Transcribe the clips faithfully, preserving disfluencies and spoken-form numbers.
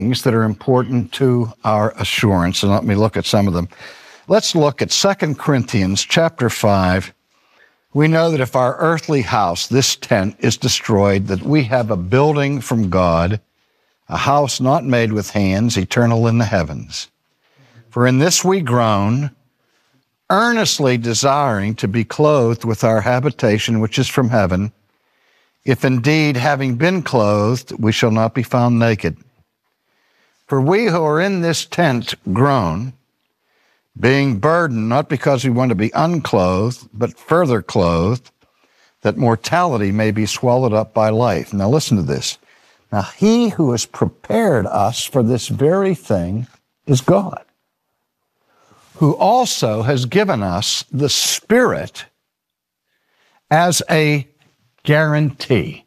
things that are important to our assurance, and let me look at some of them. Let's look at Second Corinthians chapter five. We know that if our earthly house, this tent, is destroyed, that we have a building from God, a house not made with hands, eternal in the heavens. For in this we groan, earnestly desiring to be clothed with our habitation which is from heaven, if indeed, having been clothed, we shall not be found naked. For we who are in this tent groan, being burdened, not because we want to be unclothed, but further clothed, that mortality may be swallowed up by life. Now listen to this. Now he who has prepared us for this very thing is God, who also has given us the Spirit as a guarantee.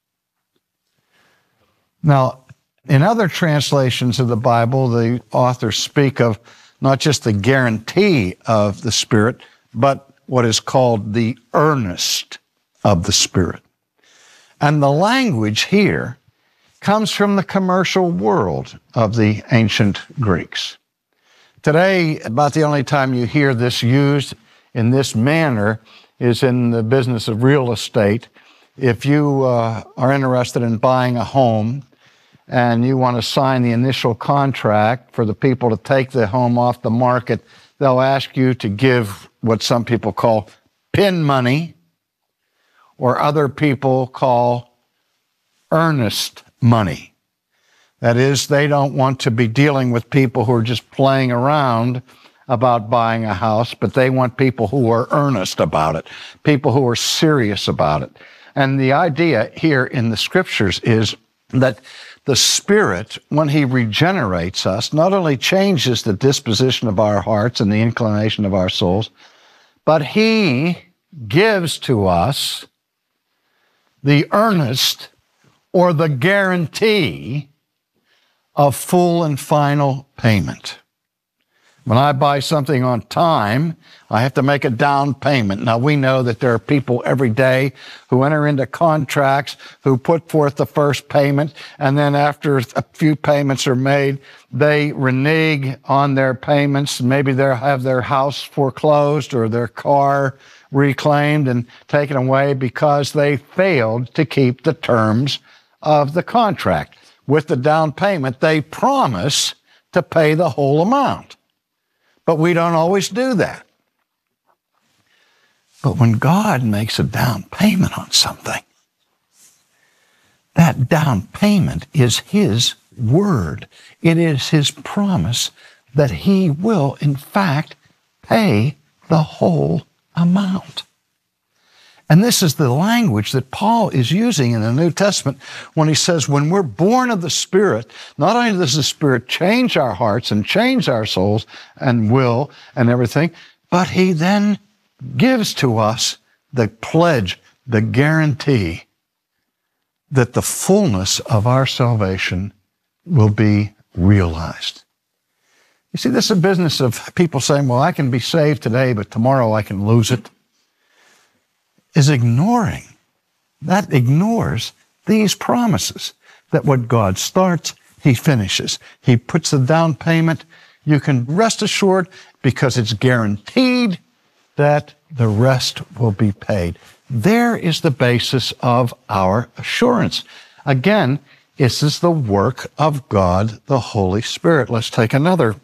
Now, in other translations of the Bible, the authors speak of not just the guarantee of the Spirit, but what is called the earnest of the Spirit. And the language here comes from the commercial world of the ancient Greeks. Today, about the only time you hear this used in this manner is in the business of real estate. If you uh, are interested in buying a home, and you want to sign the initial contract for the people to take the home off the market, they'll ask you to give what some people call pin money, or other people call earnest money. That is, they don't want to be dealing with people who are just playing around about buying a house, but they want people who are earnest about it, people who are serious about it. And the idea here in the Scriptures is that the Spirit, when He regenerates us, not only changes the disposition of our hearts and the inclination of our souls, but He gives to us the earnest or the guarantee of full and final payment. When I buy something on time, I have to make a down payment. Now, we know that there are people every day who enter into contracts who put forth the first payment, and then after a few payments are made, they renege on their payments. Maybe they'll have their house foreclosed or their car reclaimed and taken away because they failed to keep the terms of the contract. With the down payment, they promise to pay the whole amount. But we don't always do that. But when God makes a down payment on something, that down payment is His word. It is His promise that He will, in fact, pay the whole amount. And this is the language that Paul is using in the New Testament when he says, when we're born of the Spirit, not only does the Spirit change our hearts and change our souls and will and everything, but He then gives to us the pledge, the guarantee that the fullness of our salvation will be realized. You see, this is a business of people saying, well, I can be saved today, but tomorrow I can lose it. Is ignoring, that ignores these promises, that what God starts, He finishes. He puts the down payment. You can rest assured because it's guaranteed that the rest will be paid. There is the basis of our assurance. Again, this is the work of God, the Holy Spirit. Let's take another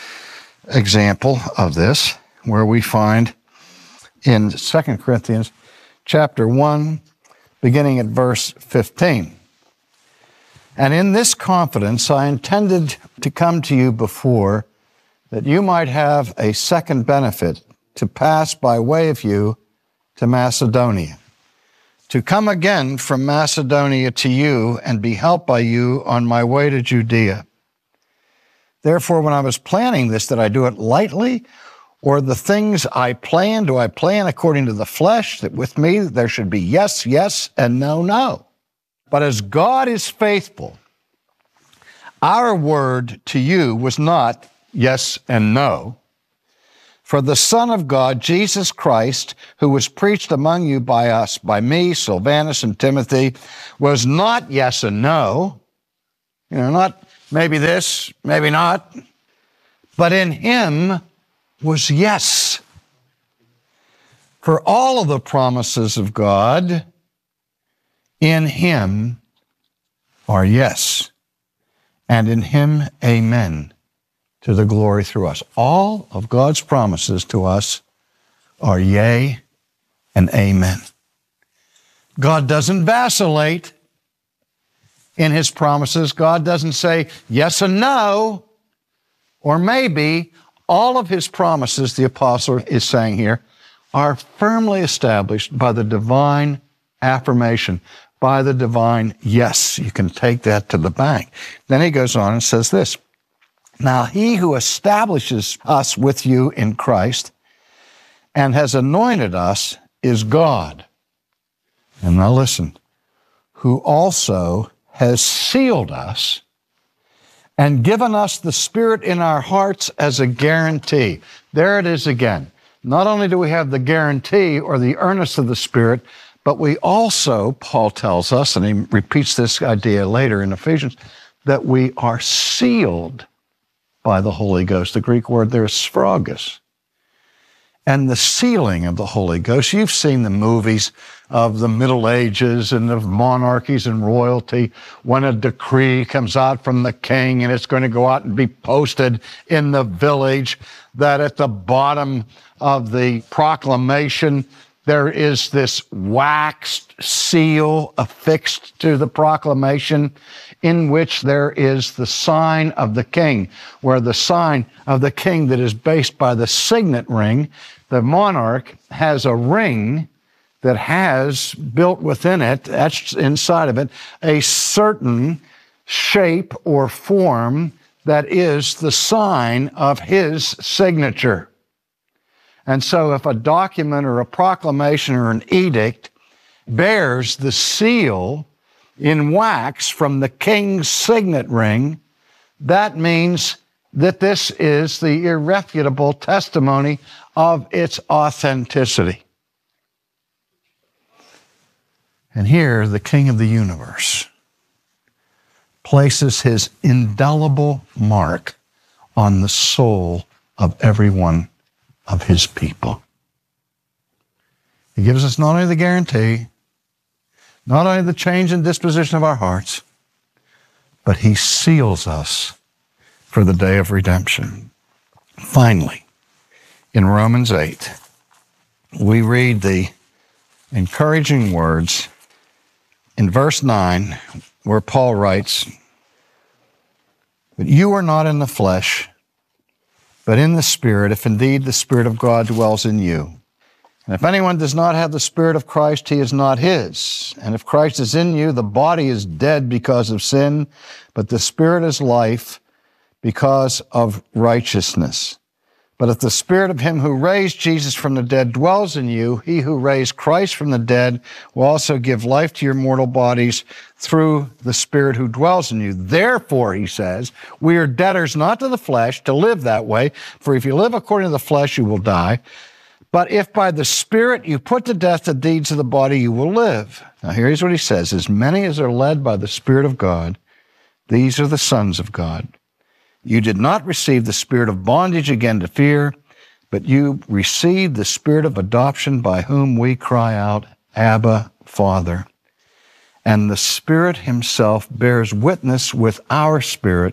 example of this, where we find in Second Corinthians chapter one, beginning at verse fifteen. And in this confidence I intended to come to you before, that you might have a second benefit, to pass by way of you to Macedonia, to come again from Macedonia to you and be helped by you on my way to Judea. Therefore, when I was planning this, did I do it lightly? Or the things I plan, do I plan according to the flesh, that with me there should be yes, yes, and no, no? But as God is faithful, our word to you was not yes and no. For the Son of God, Jesus Christ, who was preached among you by us, by me, Silvanus, and Timothy, was not yes and no. You know, not maybe this, maybe not. But in him was yes. For all of the promises of God in him are yes. And in him, amen, to the glory through us. All of God's promises to us are yea and amen. God doesn't vacillate in his promises. God doesn't say yes and no, or maybe. All of his promises, the apostle is saying here, are firmly established by the divine affirmation, by the divine yes. You can take that to the bank. Then he goes on and says this, now he who establishes us with you in Christ and has anointed us is God. And now listen, who also has sealed us and given us the Spirit in our hearts as a guarantee. There it is again. Not only do we have the guarantee or the earnest of the Spirit, but we also, Paul tells us, and he repeats this idea later in Ephesians, that we are sealed by the Holy Ghost. The Greek word there is sphragos. And the sealing of the Holy Ghost, you've seen the movies of the Middle Ages and of monarchies and royalty when a decree comes out from the king and it's going to go out and be posted in the village, that at the bottom of the proclamation there is this waxed seal affixed to the proclamation in which there is the sign of the king, where the sign of the king that is based by the signet ring, the monarch has a ring that has built within it, etched inside of it, a certain shape or form that is the sign of his signature. And so if a document or a proclamation or an edict bears the seal in wax from the king's signet ring, that means that this is the irrefutable testimony of its authenticity. And here, the King of the universe places his indelible mark on the soul of every one of his people. He gives us not only the guarantee, not only the change in disposition of our hearts, but he seals us for the day of redemption. Finally, in Romans eight, we read the encouraging words in verse nine, where Paul writes, "But you are not in the flesh, but in the Spirit, if indeed the Spirit of God dwells in you. And if anyone does not have the Spirit of Christ, he is not his. And if Christ is in you, the body is dead because of sin, but the Spirit is life because of righteousness. But if the Spirit of him who raised Jesus from the dead dwells in you, he who raised Christ from the dead will also give life to your mortal bodies through the Spirit who dwells in you. Therefore," he says, "we are debtors not to the flesh to live that way, for if you live according to the flesh, you will die. But if by the Spirit you put to death the deeds of the body, you will live." Now here's what he says, "As many as are led by the Spirit of God, these are the sons of God. You did not receive the spirit of bondage again to fear, but you received the Spirit of adoption by whom we cry out, Abba, Father. And the Spirit himself bears witness with our spirit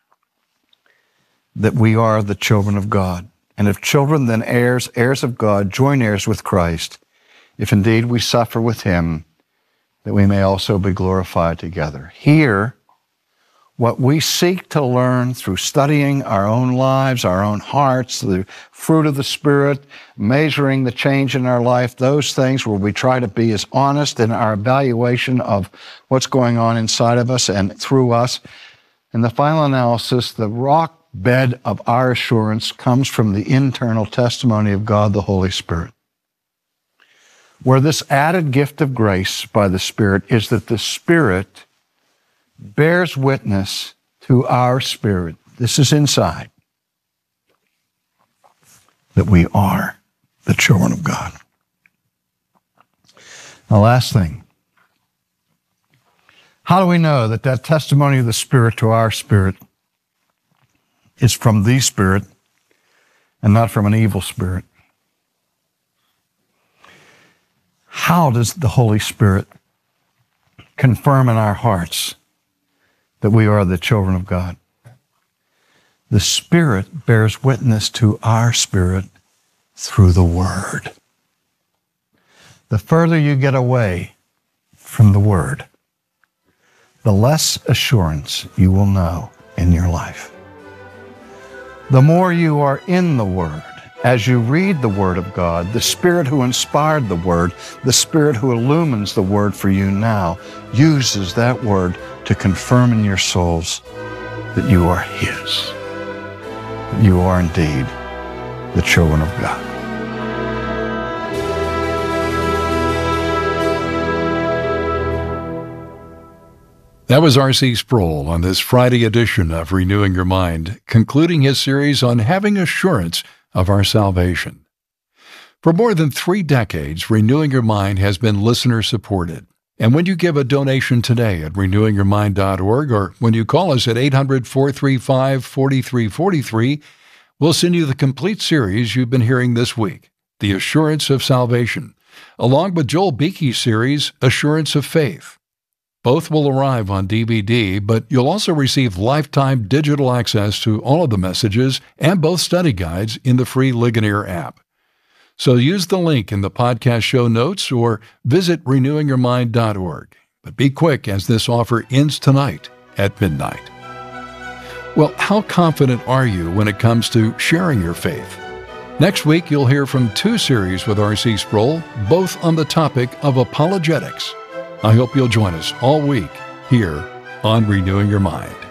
that we are the children of God. And if children, then heirs, heirs of God, joint heirs with Christ, if indeed we suffer with him, that we may also be glorified together." Here, what we seek to learn through studying our own lives, our own hearts, the fruit of the Spirit, measuring the change in our life, those things where we try to be as honest in our evaluation of what's going on inside of us and through us. In the final analysis, the rock bed of our assurance comes from the internal testimony of God, the Holy Spirit, where this added gift of grace by the Spirit is that the Spirit bears witness to our spirit. This is inside, that we are the children of God. The last thing, How do we know that that testimony of the Spirit to our spirit is from the Spirit and not from an evil spirit? How does the Holy Spirit confirm in our hearts that we are the children of God? The Spirit bears witness to our spirit through the Word. The further you get away from the Word, the less assurance you will know in your life. The more you are in the Word, as you read the Word of God, the Spirit who inspired the Word, the Spirit who illumines the Word for you now, uses that Word to confirm in your souls that you are His. That you are indeed the children of God. That was R C Sproul on this Friday edition of Renewing Your Mind, concluding his series on having assurance of our salvation. For more than three decades, Renewing Your Mind has been listener-supported. And when you give a donation today at renewing your mind dot org, or when you call us at eight hundred, four three five, four three four three, we'll send you the complete series you've been hearing this week, The Assurance of Salvation, along with Joel Beeke's series, Assurance of Faith. Both will arrive on D V D, but you'll also receive lifetime digital access to all of the messages and both study guides in the free Ligonier app. So use the link in the podcast show notes or visit renewing your mind dot org. But be quick, as this offer ends tonight at midnight. Well, how confident are you when it comes to sharing your faith? Next week, you'll hear from two series with R C Sproul, both on the topic of apologetics. I hope you'll join us all week here on Renewing Your Mind.